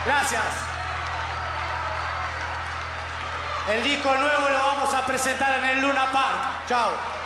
Gracias. El disco nuevo lo vamos a presentar en el Luna Park. Chao.